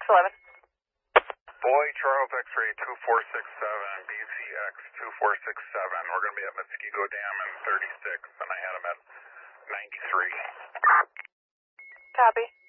611. Boy, Charles X-ray 2467, BCX 2467. We're going to be at Muskego Dam in 36, and I had him at 93. Copy.